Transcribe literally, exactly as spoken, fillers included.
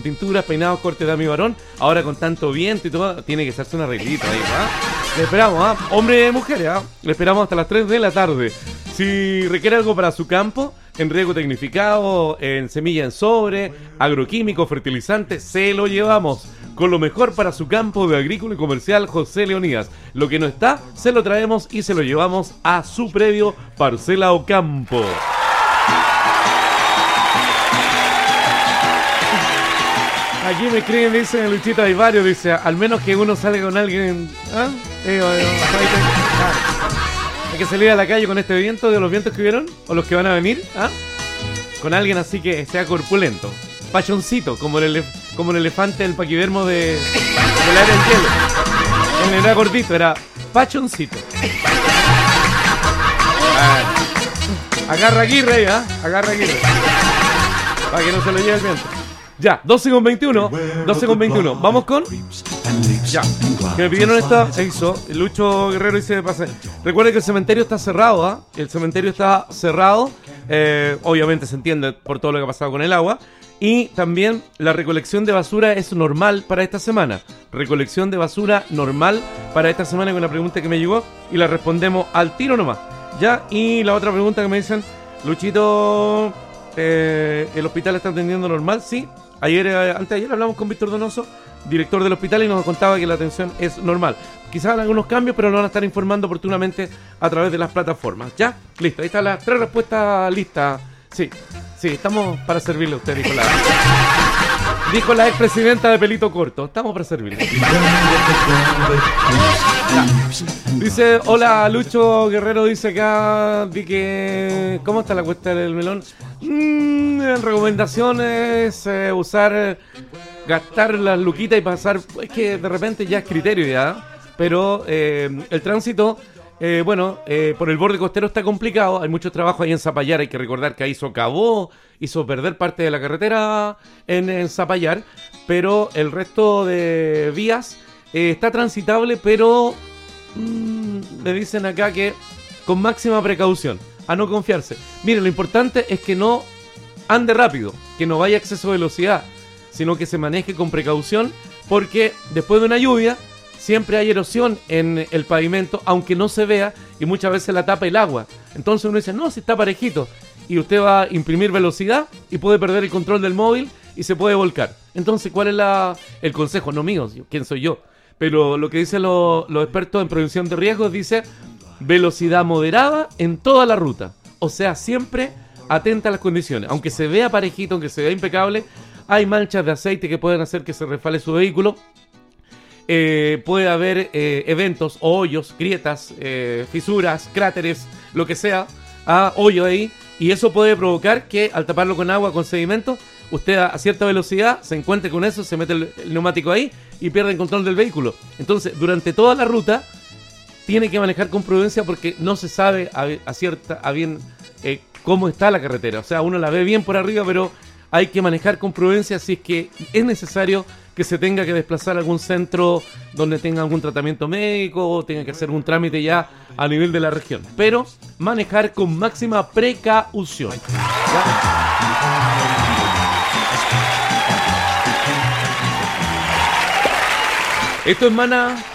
tinturas, peinados, cortes de Dami Varón. Ahora con tanto viento y todo, tiene que hacerse una arreglita ahí, ¿ah? Le esperamos, ¿ah? Hombres y mujeres, ¿ah? Le esperamos hasta las tres de la tarde. Si requiere algo para su campo, en riego tecnificado, en semilla en sobre, agroquímico, fertilizante, se lo llevamos. Con lo mejor para su campo de agrícola y comercial José Leonidas. Lo que no está, se lo traemos y se lo llevamos a su previo Parcela Ocampo. Aquí me creen, dice Luchita, hay varios, dice, al menos que uno salga con alguien. ¿Ah? Eh, eh, eh, ah. Hay que salir a la calle con este viento, de los vientos que vieron, o los que van a venir, ¿ah? Con alguien así que sea corpulento. Pachoncito, como el, elef- como el elefante del paquidermo de, del área del hielo. Él no era gordito, era pachoncito. Ah, agarra Aguirre, ¿ah? ¿eh? Agarra Aguirre. Para que no se lo lleve el viento. Ya, doce con veintiuno. doce con veintiuno. Vamos con. Ya. Que me pidieron esta. Eso. Lucho Guerrero dice: pase. Recuerde que el cementerio está cerrado, ¿ah? ¿eh? El cementerio está cerrado. Eh, obviamente se entiende por todo lo que ha pasado con el agua. Y también la recolección de basura es normal para esta semana. Recolección de basura normal para esta semana, con la pregunta que me llegó y la respondemos al tiro nomás. Ya, y la otra pregunta que me dicen: Luchito, eh, ¿el hospital está atendiendo normal? Sí. Ayer, eh, antes de ayer hablamos con Víctor Donoso, director del hospital, y nos contaba que la atención es normal. Quizás hagan algunos cambios, pero lo van a estar informando oportunamente a través de las plataformas. ¿Ya? Listo, ahí están las tres respuestas listas. Sí, sí, estamos para servirle a usted, dijo la, dijo la expresidenta de Pelito Corto. Estamos para servirle. Ya. Dice, hola, Lucho Guerrero dice acá, di que... ¿Cómo está la cuesta del melón? Mm, recomendación es eh, usar, gastar las luquitas y pasar... Es que de repente ya es criterio ya, pero eh, el tránsito... Eh, bueno, eh, por el borde costero está complicado. Hay mucho trabajo ahí en Zapallar. Hay que recordar que ahí socavó, hizo perder parte de la carretera en, en Zapallar. Pero el resto de vías eh, está transitable, pero mmm, me dicen acá que con máxima precaución, a no confiarse. Miren, lo importante es que no ande rápido, que no vaya a exceso de velocidad, sino que se maneje con precaución, porque después de una lluvia siempre hay erosión en el pavimento, aunque no se vea, y muchas veces la tapa el agua. Entonces uno dice, no, si está parejito. Y usted va a imprimir velocidad y puede perder el control del móvil y se puede volcar. Entonces, ¿cuál es la, el consejo? No mío, ¿quién soy yo? Pero lo que dicen lo, los expertos en prevención de riesgos, dice velocidad moderada en toda la ruta. O sea, siempre atenta a las condiciones. Aunque se vea parejito, aunque se vea impecable, hay manchas de aceite que pueden hacer que se resbale su vehículo. Eh, puede haber eh, eventos, hoyos, grietas, eh, fisuras, cráteres, lo que sea, a hoyo ahí, y eso puede provocar que al taparlo con agua, con sedimento, usted a, a cierta velocidad se encuentre con eso, se mete el, el neumático ahí y pierde el control del vehículo. Entonces, durante toda la ruta tiene que manejar con prudencia, porque no se sabe a, a cierta, a bien eh, cómo está la carretera. O sea, uno la ve bien por arriba, pero hay que manejar con prudencia si es que es necesario que se tenga que desplazar a algún centro donde tenga algún tratamiento médico o tenga que hacer un trámite ya a nivel de la región. Pero manejar con máxima precaución. ¿Ya? Esto es Mana